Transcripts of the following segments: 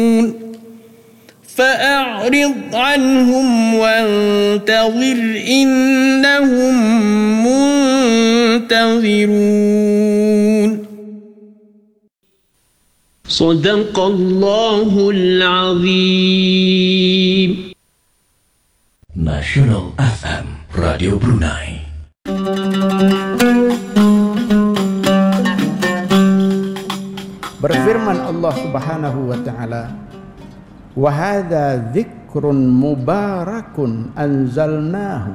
فأعرض عنهم وانتظر إنهم منتظرون صدق الله العظيم. Nasional FM Radio Brunei. Berfirman Allah Subhanahu wa taala, wa hadza dzikrun mubarakun anzalnahu.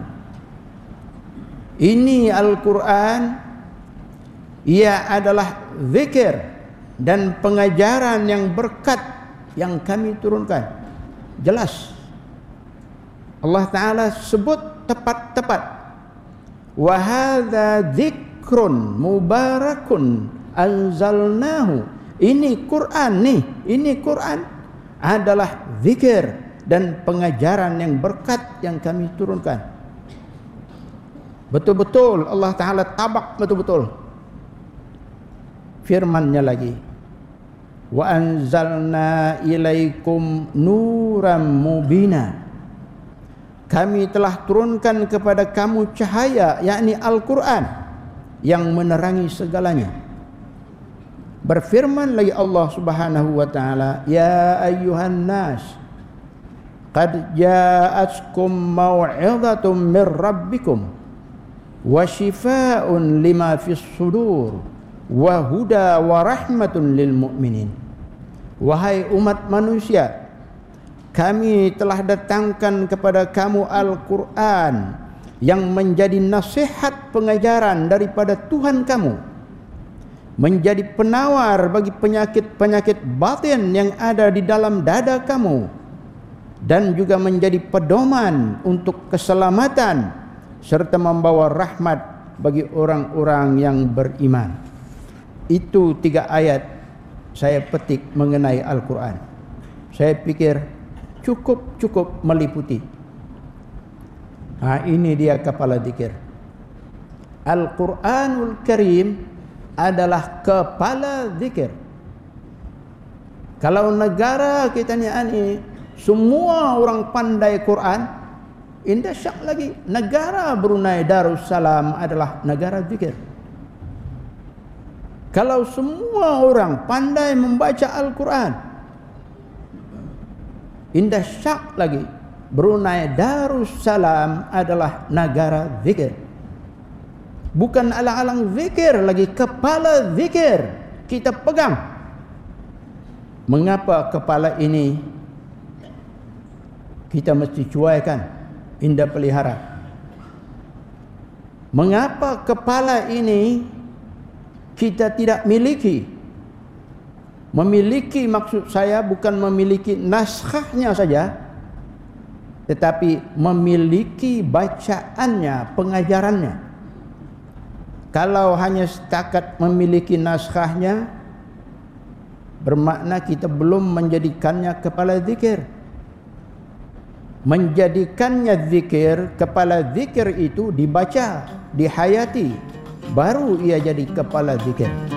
Ini Al-Qur'an, ia adalah zikir dan pengajaran yang berkat yang kami turunkan. Jelas Allah Ta'ala sebut tepat-tepat, wa hadza dzikrun mubarakun anzalnahu. Ini Quran nih, ini Quran adalah zikir dan pengajaran yang berkat yang kami turunkan. Betul-betul Allah Ta'ala tabak betul-betul firman-Nya lagi, wa anzalna ilaikum nuram mubina. Kami telah turunkan kepada kamu cahaya, yakni Al-Quran, yang menerangi segalanya. Berfirman lagi Allah Subhanahu wa taala, ya ayyuhan nas qad ja'atkum mau'izatun mir rabbikum wa shifaa'un lima fis sudur wa huda wa rahmatun lil mu'minin. Wahai umat manusia, kami telah datangkan kepada kamu Al-Quran yang menjadi nasihat pengajaran daripada Tuhan kamu, menjadi penawar bagi penyakit-penyakit batin yang ada di dalam dada kamu, dan juga menjadi pedoman untuk keselamatan serta membawa rahmat bagi orang-orang yang beriman. Itu 3 ayat saya petik mengenai Al-Quran. Saya pikir cukup meliputi. Ini dia kepala zikir. Al-Quranul Karim adalah kepala zikir. Kalau negara kita ni semua orang pandai Quran, indah syak lagi negara Brunei Darussalam adalah negara zikir. Kalau semua orang pandai membaca Al-Quran, indah syak lagi Brunei Darussalam adalah negara zikir. Bukan alang-alang zikir lagi, kepala zikir kita pegang. Mengapa kepala ini kita mesti cuaikan, indah pelihara? Mengapa kepala ini kita tidak miliki? Memiliki maksud saya bukan memiliki naskahnya saja, tetapi memiliki bacaannya, pengajarannya. Kalau hanya setakat memiliki naskahnya, bermakna kita belum menjadikannya kepala zikir. Menjadikannya zikir, kepala zikir itu dibaca, dihayati, baru ia jadi kepala zikir.